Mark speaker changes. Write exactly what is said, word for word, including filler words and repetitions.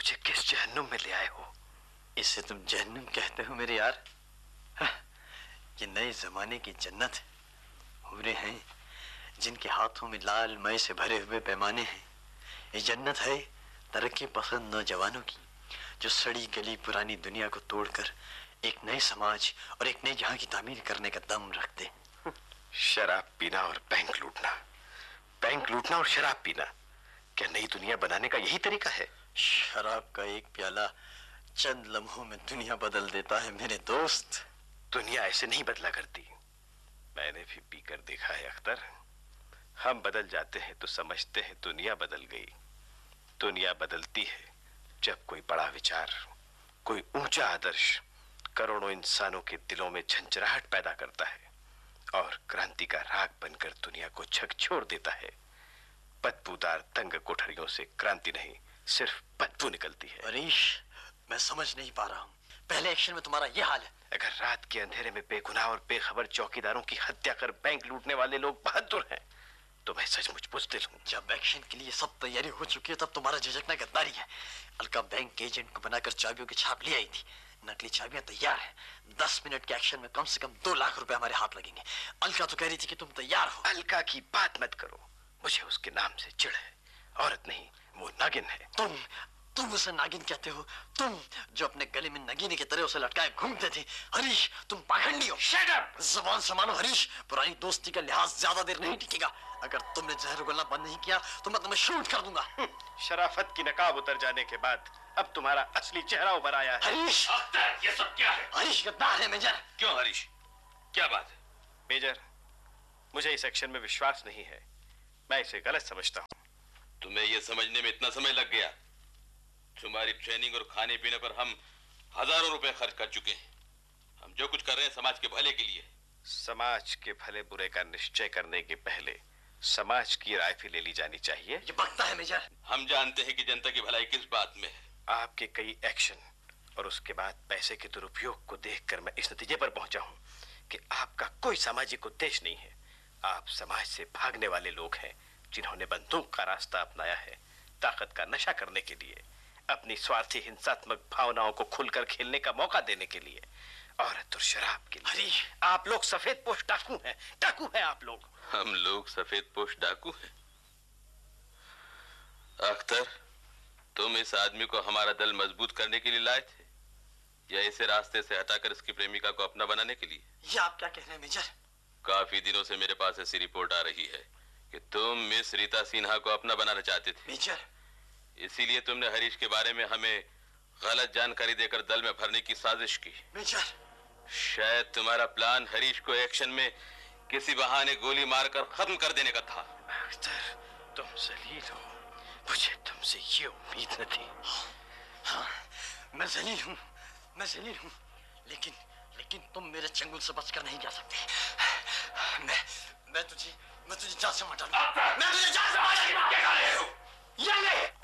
Speaker 1: मुझे किस जहन्नुम में ले आए हो?
Speaker 2: इसे तुम जहन्नुम कहते हो मेरे यार? ये नए जमाने की जन्नत हूरें हैं जिनके हाथों में लाल मय से भरे हुए पैमाने हैं। ये जन्नत है तरक्की पसंद नौजवानों की, जो सड़ी गली पुरानी दुनिया को तोड़कर एक नए समाज और एक नए जहां की तामीर करने का दम रखते।
Speaker 1: शराब पीना और बैंक लूटना, बैंक लूटना और शराब पीना, क्या नई दुनिया बनाने का यही तरीका है?
Speaker 2: शराब का एक प्याला चंद लम्हों में दुनिया बदल देता है मेरे दोस्त।
Speaker 1: दुनिया ऐसे नहीं बदला करती, मैंने भी पीकर देखा है अख्तर। हम बदल जाते हैं तो समझते हैं दुनिया बदल गई। दुनिया बदलती है जब कोई बड़ा विचार, कोई ऊंचा आदर्श करोड़ों इंसानों के दिलों में झंझराहट पैदा करता है और क्रांति का राग बनकर दुनिया को झकझोर देता है। बदबूदार तंग कोठरियों से क्रांति नहीं, सिर्फ बदबू निकलती है।
Speaker 2: हरीश, मैं समझ नहीं पा रहा हूँ, पहले एक्शन में तुम्हारा यह हाल है।
Speaker 1: अगर रात के अंधेरे में बेगुनाह और बेखबर चौकीदारों की हत्या कर बैंक लूटने वाले लोग बहादुर हैं, तो मैं सचमुच बुज़दिल हूँ।
Speaker 2: जब एक्शन के लिए सब तैयारी हो चुकी है तब तुम्हारा झिझकना गद्दारी है। अलका बैंक के एजेंट को बनाकर चाबियों की छाप ले आई थी, नकली चाबियां तैयार हैं। दस मिनट के एक्शन में कम से कम दो लाख रुपए हमारे हाथ लगेंगे। अलका तो कह रही थी कि तुम तैयार हो।
Speaker 1: अलका की बात मत करो, मुझे उसके नाम से चिढ़ है। औरत नहीं, वो नागिन है।
Speaker 2: तुम तुम उसे नागिन कहते हो? तुम जो अपने गले में नगीने की तरह उसे लटकाए घूमते थे। हरीश, तुम पाखंडी हो।
Speaker 1: Shut up!
Speaker 2: जुबान संभालो हरीश, पुरानी दोस्ती का लिहाज ज्यादा देर नहीं टिकेगा। अगर तुमने जहर उगलना बंद नहीं किया तो मैं तुम्हें शूट कर दूंगा।
Speaker 1: शराफत की नकाब उतर जाने के बाद अब तुम्हारा असली चेहरा उभर आया है।
Speaker 2: हरीश,
Speaker 3: अख्तर, ये सब क्या है?
Speaker 2: हरीश गद्दार है मेजर।
Speaker 3: क्यों हरीश, क्या बात है?
Speaker 1: मेजर, मुझे इस एक्शन में विश्वास नहीं है, मैं इसे गलत समझता हूँ।
Speaker 3: तुम्हें यह समझने में इतना समय लग गया? तुम्हारी ट्रेनिंग और खाने पीने पर हम हजारों रुपए खर्च कर चुके हैं। हम जो कुछ कर रहे हैं समाज के भले के लिए।
Speaker 1: समाज के भले बुरे का निश्चय करने के पहले समाज की राय भी ले ली जानी चाहिए।
Speaker 2: ये बकता है मेजर।
Speaker 3: हम जानते हैं कि जनता की भलाई किस बात में है।
Speaker 1: आपके कई एक्शन और उसके बाद पैसे के दुरुपयोग को देखकर मैं इस नतीजे पर पहुंचा हूं कि आपका कोई सामाजिक उद्देश्य नहीं है। आप समाज से भागने वाले लोग हैं जिन्होंने बंदूक का रास्ता अपनाया है ताकत का नशा करने के लिए, अपनी स्वार्थी हिंसात्मक भावनाओं को खुलकर खेलने का मौका देने के लिए, औरत और शराब के लिए।
Speaker 2: हरीश,
Speaker 1: आप लोग सफेद पोश डाकू हैं, डाकू हैं आप लोग।
Speaker 3: हम लोग सफेद पोश डाकू हैं? अख्तर, तुम इस आदमी को हमारा दल मजबूत करने के लिए लाए थे या इसे रास्ते से हटाकर इसकी प्रेमिका को अपना बनाने के लिए?
Speaker 2: ये आप क्या कह रहे हैं मेजर?
Speaker 3: काफी दिनों से मेरे पास ऐसी रिपोर्ट आ रही है कि तुम मिस रीता सिन्हा को अपना बनाना चाहते थे।
Speaker 2: मेजर,
Speaker 3: इसीलिए तुमने हरीश के बारे में हमें गलत जानकारी देकर दल में भरने की साजिश की।
Speaker 2: मेजर,
Speaker 3: शायद तुम्हारा प्लान हरीश को एक्शन में किसी बहाने गोली मारकर खत्म कर देने का था।
Speaker 1: अख्तर, तुम जलील हो, मुझे तुमसे ये उम्मीद न थी।
Speaker 2: हाँ, मैं जलील हूँ, मैं जलील हूँ, लेकिन लेकिन तुम मेरे चंगुल से बचकर नहीं जा सकते। मैं मैं तुझे मैं तुझे जान से मार डालूंगा। मैं तुझे जान से मार डालूंगा। क्या कर रहे हो? ये ले।